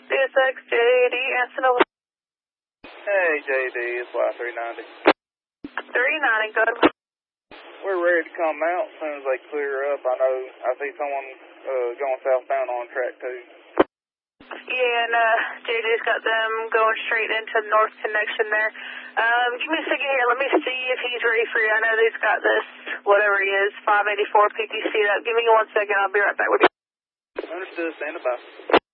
DSX, JD, Anson. Hey, JD, it's Y390. 390, good. We're ready to come out as soon as they clear up. I see someone going southbound on track 2. Yeah, and JD's got them going straight into North Connection there. Give me a second here. Let me see if he's ready for you. I know he's got this, whatever he is, 584 PTC up. Give me 1 second. I'll be right back with you. Understood. Stand by.